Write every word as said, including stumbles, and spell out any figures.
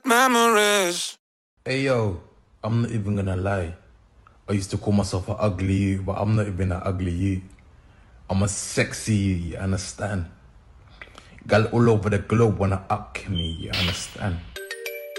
memories. Hey yo, I'm not even gonna lie. I used to call myself an ugly you, but I'm not even an ugly you. I'm a sexy you, you understand? Gal all over the globe wanna up me, you understand?